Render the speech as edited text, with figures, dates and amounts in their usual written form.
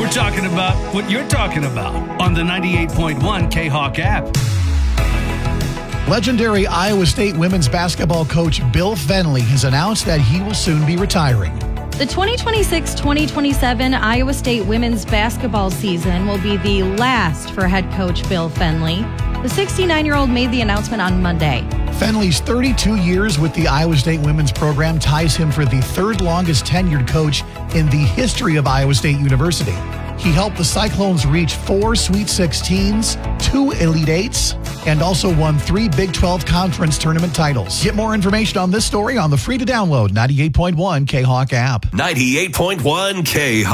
We're talking about what you're talking about on the 98.1 K-Hawk app. Legendary Iowa State women's basketball coach Bill Fennelly has announced that he will soon be retiring. The 2026-2027 Iowa State women's basketball season will be the last for head coach Bill Fennelly. The 69-year-old made the announcement on Monday. Fennelly's 32 years with the Iowa State women's program ties him for the third longest tenured coach in the history of Iowa State University. He helped the Cyclones reach 4 Sweet 16s, 2 Elite Eights, and also won 3 Big 12 Conference tournament titles. Get more information on this story on the free-to-download 98.1 K-Hawk app. 98.1 K-Hawk.